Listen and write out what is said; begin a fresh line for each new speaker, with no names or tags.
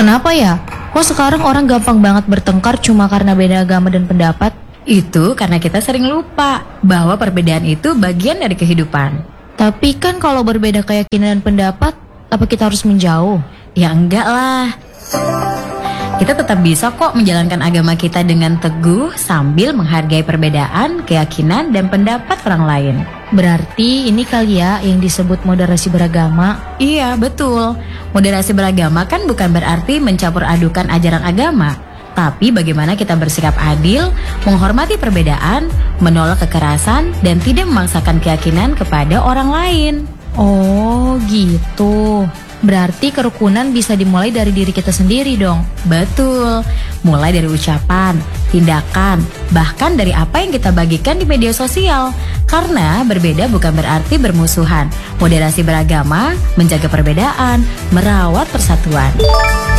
Kenapa ya? Kok sekarang orang gampang banget bertengkar cuma karena beda agama dan pendapat?
Itu karena kita sering lupa bahwa perbedaan itu bagian dari kehidupan.
Tapi kan kalau berbeda keyakinan dan pendapat, apa kita harus menjauh?
Ya enggak lah. Kita tetap bisa kok menjalankan agama kita dengan teguh sambil menghargai perbedaan, keyakinan, dan pendapat orang lain.
Berarti ini kali ya yang disebut moderasi beragama.
Iya, betul. Moderasi beragama kan bukan berarti mencampur adukan ajaran agama, tapi bagaimana kita bersikap adil, menghormati perbedaan, menolak kekerasan, dan tidak memaksakan keyakinan kepada orang lain.
Oh gitu. Berarti kerukunan bisa dimulai dari diri kita sendiri dong.
Betul, mulai dari ucapan, tindakan, bahkan dari apa yang kita bagikan di media sosial. Karena berbeda bukan berarti bermusuhan. Moderasi beragama, menjaga perbedaan, merawat persatuan.